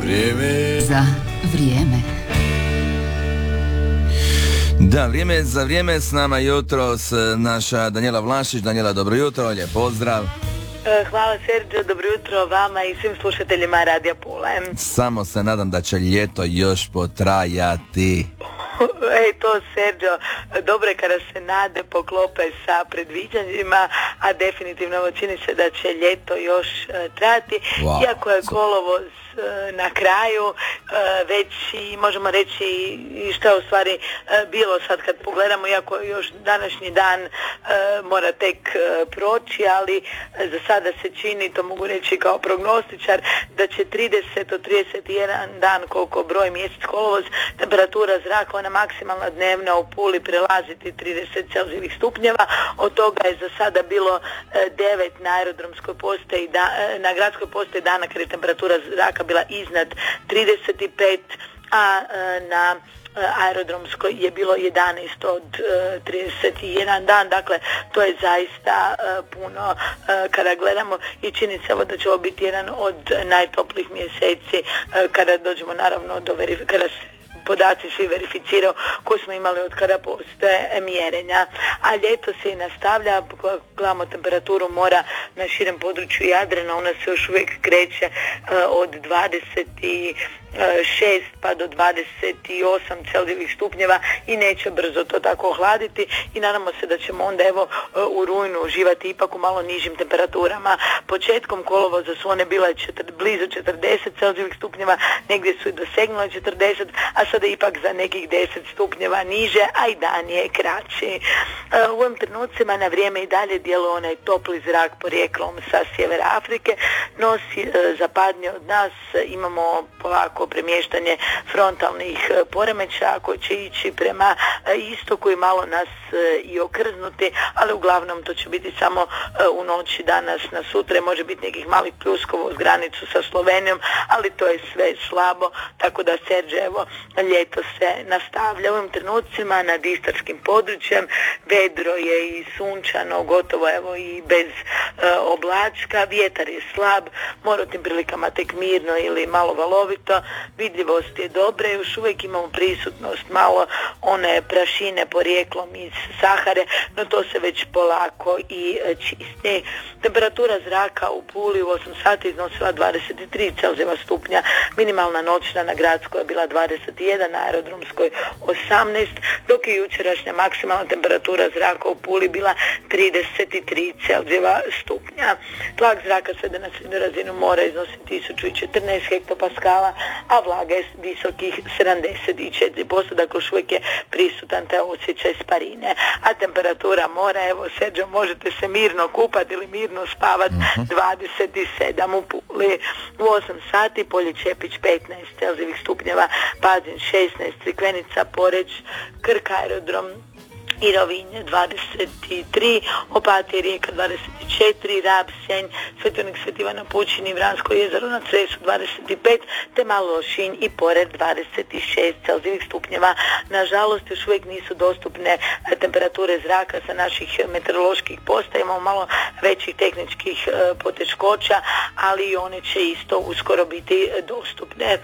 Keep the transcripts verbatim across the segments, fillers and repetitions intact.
Vrijeme za vrijeme. Da, vrijeme za vrijeme, s nama jutros naša Danijela Vlašić. Danijela, dobro jutro, lijep pozdrav. Hvala Sergio, dobro jutro vama i svim slušateljima Radija Pula. Samo se nadam da će ljeto još potrajati. Ej, to Sergio, dobro je kada se nade poklope sa predviđanjima, a definitivno čini se da će ljeto još uh, trajati, wow. Iako je kolovoz uh, na kraju, uh, već i možemo reći i što je u stvari uh, bilo sad kad pogledamo, iako još današnji dan uh, mora tek uh, proći, ali uh, za sada se čini, to mogu reći kao prognostičar, da će trideset do trideset jedan dan koliko broj mjesec kolovoz, temperatura zraka, ona maksimalna dnevna u Puli prelaziti trideset celzijevih stupnjeva. Od toga je za sada bilo devet na aerodromskoj postaji, da, na gradskoj postaji dana kada je temperatura zraka bila iznad trideset pet, a na aerodromskoj je bilo jedanaest od trideset jedan dan, dakle to je zaista uh, puno uh, kada gledamo i čini se da će ovo biti jedan od najtoplijih mjeseci uh, kada dođemo naravno do verif- kada se podaci svi verificirao koji smo imali od kada postoje mjerenja. A ljeto se i nastavlja, gledamo temperaturu mora na širem području Jadrana, ona se još uvijek kreće uh, od dvadeset šest pa do dvadeset osam celzijevih stupnjeva i neće brzo to tako ohladiti i nadamo se da ćemo onda evo u rujnu uživati ipak u malo nižim temperaturama. Početkom kolovoza su one bile četir, blizu četrdeset celzijevih stupnjeva, negdje su i dosegnule četrdeset, a sada ipak za nekih deset stupnjeva niže, a i dan je kraći. U ovim trenucima na vrijeme i dalje djeluje onaj topli zrak porijeklom sa sjevera Afrike, nosi zapadnije od nas, imamo polako premještanje frontalnih poremećaja koji će ići prema istoku i malo nas i okrznuti, ali uglavnom to će biti samo u noći danas na sutra, može biti nekih malih pljuskova uz granicu sa Slovenijom, ali to je sve slabo, tako da Serđe, evo, ljeto se nastavlja. U ovim trenucima nad istarskim područjem vedro je i sunčano, gotovo evo i bez e, oblačka, vjetar je slab, mora u tim prilikama tek mirno ili malo valovito, vidljivost je dobra, još uvijek imamo prisutnost malo one prašine porijeklom iz Sahare, no to se već polako i čisti. Temperatura zraka u Puli u osam sati iznosila dvadeset tri celzijeva stupnja, minimalna noćna na gradskoj je bila dvadeset jedan, na aerodromskoj osamnaest, dok je jučerašnja maksimalna temperatura zraka u Puli bila trideset tri celzijeva stupnja. Tlak zraka svede na srednju razinu mora iznosi tisuću četrnaest hektopaskala, a vlaga je visokih sedamdeset četiri posto, dakle još uvijek je prisutan taj osjećaj sparine. A temperatura mora, evo Serđo, možete se mirno kupati ili mirno spavati, dvadeset sedam u Puli. U osam sati Polje Čepić petnaest celzijevih stupnjeva, Pazin šesnaest, Crikvenica, Poreč, Krk aerodrom i Rovinje dvadeset tri, Opatija, Rijeka dvadeset četiri, Rab, Senj, Svetionik Sveti Ivan Pučini, Vransko jezero na Cresu dvadeset pet, te Malo Lošinj i Pored dvadeset šest celzijevih stupnjeva. Nažalost, još uvijek nisu dostupne temperature zraka sa naših meteoroloških postaja, imamo malo većih tehničkih poteškoća, ali i one će isto uskoro biti dostupne.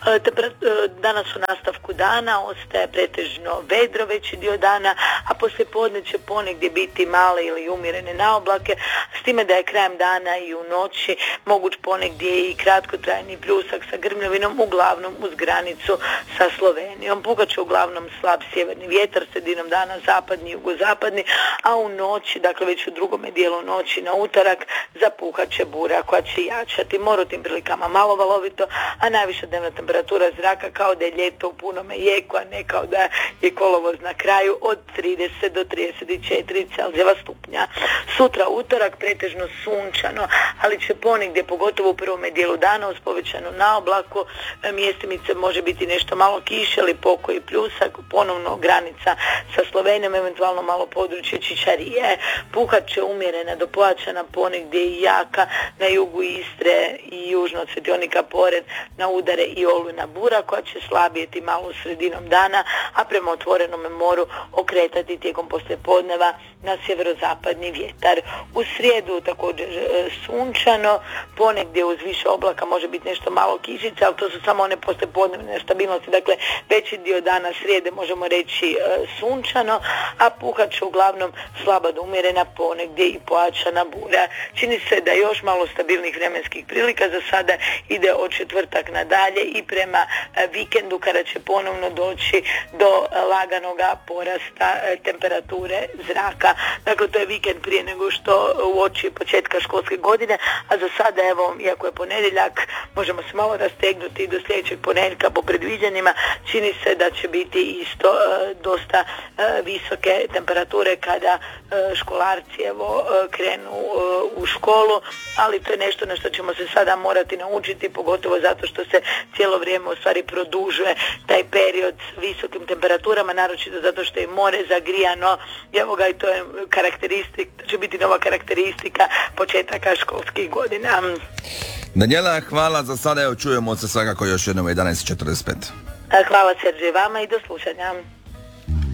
Danas u nastavku dana ostaje pretežno vedro veći dio dana, a poslije podne će ponegdje biti male ili umjerene naoblake, s time da je krajem dana i u noći moguć ponegdje i kratkotrajni pljusak sa grmljavinom, uglavnom uz granicu sa Slovenijom. Puhat će uglavnom slab sjeverni vjetar, sredinom dana zapadni i jugozapadni, a u noći, dakle već u drugome dijelu noći na utorak, zapuhat će bura koja će jačati. Mora u tim prilikama malo valovito, a najviša dnevna temperatura zraka kao da je ljeto u punome jeku, a ne kao da je kolovoz na kraju, od trideset do trideset četiri celzijeva stupnja. Sutra utorak pretežno sunčano, ali će ponegdje, pogotovo u prvome dijelu dana, uz povećanu naoblaku, mjestimice može biti nešto malo kiše ili pokoji pljusak, ponovno granica sa Slovenijom, eventualno malo područje Čičarije. Puhat će umjerena do pojačana, ponegdje i jaka na jugu Istre i južno od Svetionika Pored, na udare i olujna bura koja će slabijeti malo sredinom dana, a prema otvorenom moru okretati tijekom poslijepodneva na sjeverozapadni vjetar. U srijedu također e, sunčano, ponegdje uz više oblaka može biti nešto malo kišica, ali to su su samo one poslijepodnevne nestabilnosti, dakle veći dio dana srijede možemo reći sunčano, a puhat će uglavnom slaba do umjerena, ponegdje i pojačana bura. Čini se da još malo stabilnih vremenskih prilika za sada ide od četvrtak nadalje i prema vikendu kada će ponovno doći do laganoga porasta temperature zraka. Dakle, to je vikend prije nego što uoči početka školske godine, a za sada, evo, iako je ponedjeljak, možemo se malo rastegnuti i do sljedećeg ponedjeljka po predviđanjima. Čini se da će biti isto e, dosta e, visoke temperature kada e, školarci evo, e, krenu e, u školu, ali to je nešto na što ćemo se sada morati naučiti, pogotovo zato što se cijelo vrijeme u stvari produžuje taj period s visokim temperaturama, naročito zato što je more zagrijano. Evo ga, i to je karakteristika, će biti nova karakteristika početaka školskih godina. Danijela, hvala za sada, evo čujemo se svakako još jednom u jedanaest četrdeset pet. Hvala Serđe vama i do slušanja.